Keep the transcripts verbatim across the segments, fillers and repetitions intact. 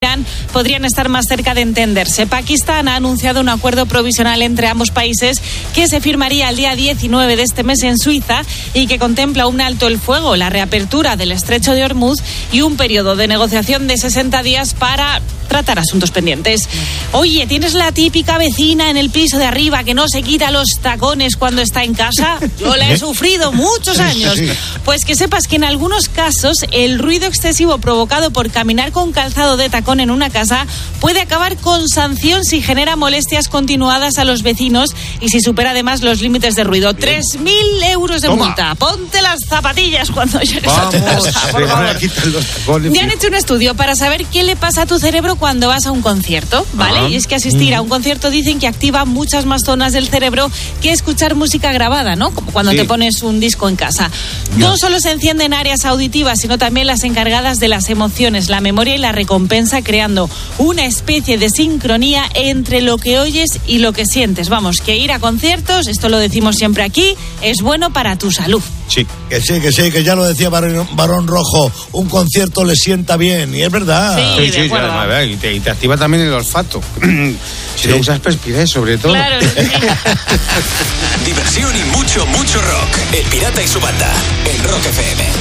Irán podrían estar más cerca de entenderse. Pakistán ha anunciado un acuerdo provisional entre ambos países que se firmaría el día diecinueve de este mes en Suiza y que contempla un alto el fuego, la reapertura del estrecho de Hormuz y un periodo de negociación de sesenta días para tratar asuntos pendientes. Oye, ¿tienes la típica vecina en el piso de arriba que no se quita los tacones cuando está en casa? Yo la he sufrido muchos años. Pues que sepas que en algunos casos el ruido excesivo provocado por caminar con calzado de tacón en una casa puede acabar con sanción si genera molestias continuadas a los vecinos y si supera además los límites de ruido. Tres mil euros de Toma. multa. Ponte las zapatillas cuando llegues Vamos, a tu casa, por favor. Me han hecho un estudio para saber qué le pasa a tu cerebro cuando vas a un concierto, ¿vale? Uh-huh. Y es que asistir a un concierto dicen que activa muchas más zonas del cerebro que escuchar música grabada, ¿no? Como cuando sí. te pones un disco en casa. Yeah. No solo se encienden áreas auditivas, sino también las encargadas de las emociones, la memoria y la recompensa, creando una especie de sincronía entre lo que oyes y lo que sientes. Vamos, que ir a conciertos, esto lo decimos siempre aquí, es bueno para tu salud. Sí, que sí, que sí, que ya lo decía Barón, Barón Rojo, un concierto le sienta bien, y es verdad. Sí, sí, sí, sí además, y, te, y te activa también el olfato. Si sí. lo usas perspiré, sobre todo. Claro, sí. Diversión y mucho, mucho rock. El Pirata y su banda, en Rock F M.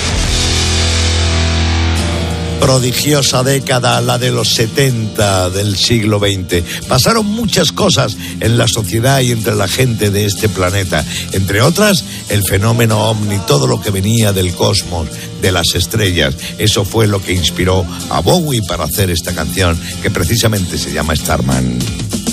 Prodigiosa década, la de los setenta del siglo veinte. Pasaron muchas cosas en la sociedad y entre la gente de este planeta. Entre otras, el fenómeno ovni, todo lo que venía del cosmos, de las estrellas. Eso fue lo que inspiró a Bowie para hacer esta canción, que precisamente se llama Starman.